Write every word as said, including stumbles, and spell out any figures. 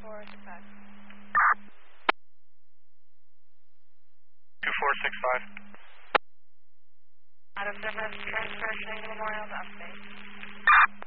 four six five. two four six five. Out of service, transfer Shanghai Memorial to upstate.